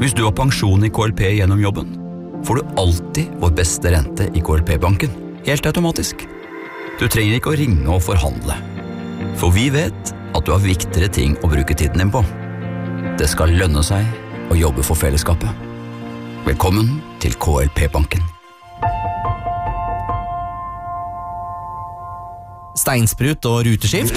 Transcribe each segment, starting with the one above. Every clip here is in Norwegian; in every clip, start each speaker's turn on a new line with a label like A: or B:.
A: Hvis du har pensjon I KLP gjennom jobben, får du alltid vår beste rente I KLP-banken, helt automatisk. Du trenger ikke å ringe og forhandle, for vi vet at du har viktigere ting å bruke tiden din på. Det skal lønne seg å jobbe for fellesskapet. Velkommen til KLP-banken.
B: Steinsprut og ruteskift.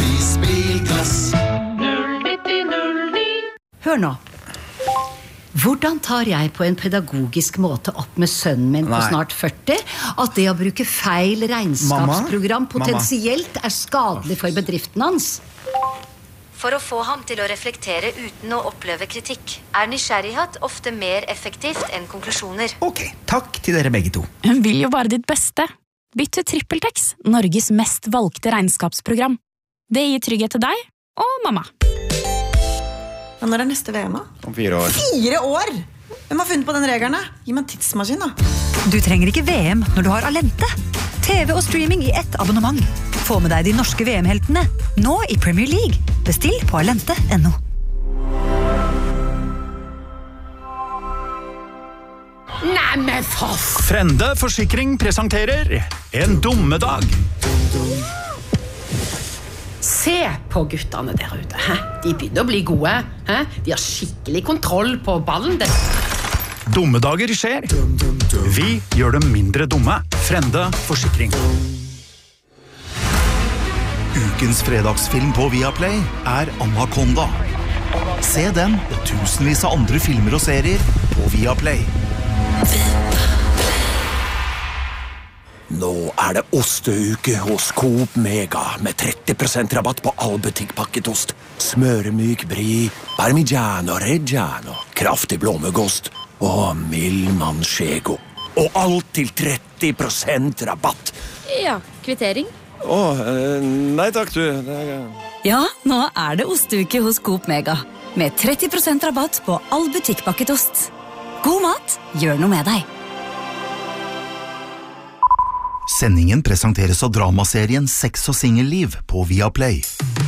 C: Hør nå. Hvordan tar jeg på en pedagogisk måte opp med sønnen min på snart 40 at det å bruke feil regnskapsprogram potensielt skadelig for bedriften hans?
D: For å få ham til å reflektere uten å oppleve kritikk nysgjerrighet ofte mer effektivt enn konklusjoner.
B: Ok, takk til dere begge to.
E: Hun vil jo bare ditt beste. Bytt til TrippelTex, Norges mest valgte regnskapsprogram. Det gir trygghet til deg og mamma.
F: Men når neste VM da?
G: Om 4 år.
F: 4 år? Hvem har funnet på den regelen? Gi meg en tidsmaskin da.
H: Du trenger ikke VM når du har Alente. TV og streaming I ett abonnement. Få med deg de norske VM-heltene, nå I Premier League. Bestill på alente.no.
C: Nei, men for...
I: Frende Forsikring presenterer En dummedag.
C: Se på guttene der ute. De begynner å bli gode. De har skikkelig kontroll på ballen.
I: Dummedager skjer. Vi gjør dem mindre dumme. Frende Forsikring.
J: Ukens fredagsfilm på Viaplay Anaconda. Se den og tusenvis av andre filmer og serier på Viaplay.
K: Nå det osteuke hos Coop Mega med 30% rabatt på all butikkpakket-ost. Smøremyk brie, parmigiano reggiano, kraftig blåmuggost og mild manchego. Og alt til 30% rabatt.
L: Ja, kvittering.
G: Nei takk du.
H: Ja, nå det osteuke hos Coop Mega. Med 30% rabatt på all butikkpakket-ost. God mat, gjør noe med deg.
J: Sendingen presenteres av dramaserien Sex og Singelliv på Viaplay.